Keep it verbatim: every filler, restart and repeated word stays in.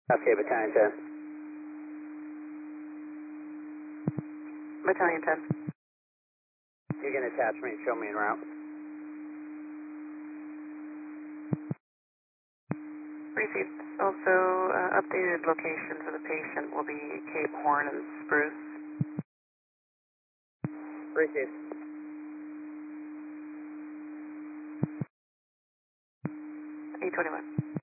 Okay, Battalion ten. Battalion ten. You can attach me and show me en route. Received. Also, uh, updated location for the patient will be Cape Horn and Spruce. Received. E twenty-one.